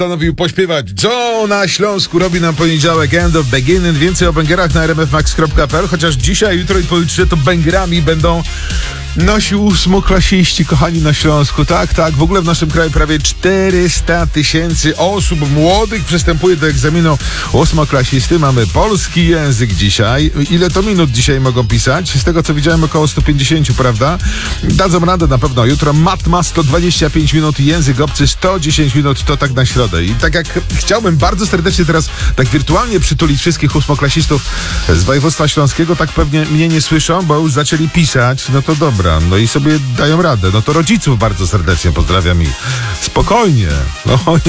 Postanowił pośpiewać. Joe na Śląsku robi nam poniedziałek End of Beginning. Więcej o bęgerach na rmfmax.pl, chociaż dzisiaj, jutro i pojutrze to bęgerami będą nasi ósmoklasiści, kochani, na Śląsku. Tak. W ogóle w naszym kraju prawie 400 000 osób młodych przystępuje do egzaminu ósmoklasisty. Mamy polski język dzisiaj. Ile to minut dzisiaj mogą pisać? Z tego, co widziałem, około 150, prawda? Dadzą radę na pewno jutro. Matma 125 minut, język obcy 110 minut, to tak na środę. I tak jak chciałbym bardzo serdecznie teraz tak wirtualnie przytulić wszystkich ósmoklasistów z województwa śląskiego, tak pewnie mnie nie słyszą, bo już zaczęli pisać. No to dobra, no i sobie dają radę. No to rodziców bardzo serdecznie pozdrawiam i spokojnie. No